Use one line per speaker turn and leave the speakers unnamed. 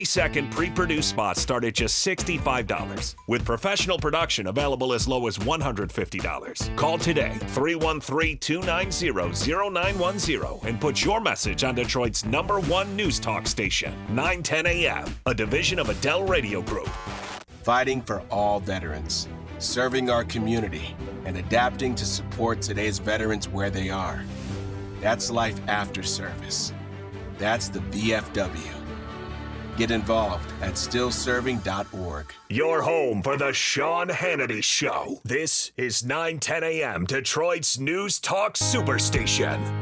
Second pre-produced spots start at just $65, with professional production available as low as $150. Call today, 313-290-0910, and put your message on Detroit's #1 news talk station, 910 AM, a division of Adele Radio Group.
Fighting for all veterans, serving our community, and adapting to support today's veterans where they are. That's life after service. That's the VFW. Get involved at stillserving.org.
Your home for the Sean Hannity Show. This is 910 AM, Detroit's News Talk Superstation.